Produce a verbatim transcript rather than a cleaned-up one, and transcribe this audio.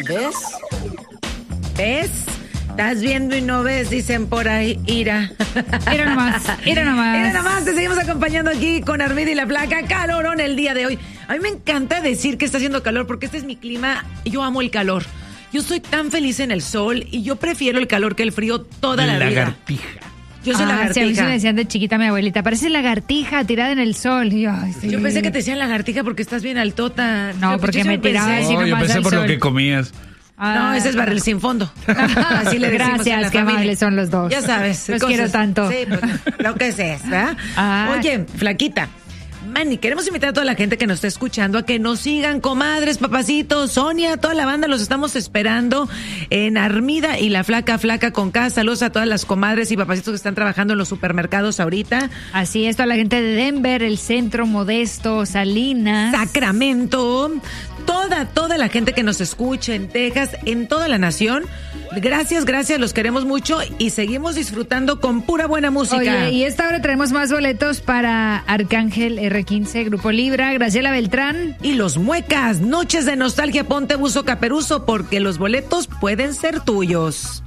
¿Ves? ¿Ves? Estás viendo y no ves, dicen por ahí, ira. Ira nomás, ira nomás. Ira nomás, te seguimos acompañando aquí con Armida y la Flaca. Calorón el día de hoy. A mí me encanta decir que está haciendo calor porque este es mi clima. Yo amo el calor. Yo soy tan feliz en el sol y yo prefiero el calor que el frío toda la vida. Lagartija. Yo soy ah, lagartija. Sí, a mí se me decían de chiquita mi abuelita, parece lagartija tirada en el sol. Y yo, ay, sí. Yo pensé que te decían lagartija porque estás bien altota. No, Yo- porque yo me siempre tiraba pensé- así No, yo nomás pensé al por lo sol. que comías. Ah, No, ese es barril sin fondo. Así le decimos Gracias, en la qué familia. amables son los dos. Ya sabes. Los cosas. quiero tanto. Sí, pues, lo que es, ¿verdad? Ah. Oye, Flaquita. Manny, queremos invitar a toda la gente que nos está escuchando a que nos sigan, comadres, papacitos, Sonia, toda la banda, los estamos esperando en Armida y la Flaca, Flaca con K. Saludos a todas las comadres y papacitos que están trabajando en los supermercados ahorita. Así es, toda la gente de Denver, el Centro, Modesto, Salinas. Sacramento, toda, toda la gente que nos escucha en Texas, en toda la nación. Gracias, gracias, los queremos mucho y seguimos disfrutando con pura buena música. Oye, y esta hora traemos más boletos para Arcángel R quince, Grupo Libra, Graciela Beltrán. Y los Muecas, noches de nostalgia, ponte buzo caperuzo porque los boletos pueden ser tuyos.